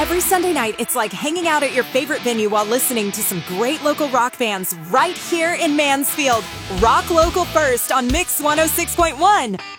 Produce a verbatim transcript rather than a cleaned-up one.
Every Sunday night, it's like hanging out at your favorite venue while listening to some great local rock bands right here in Mansfield. Rock local first on Mix one oh six point one.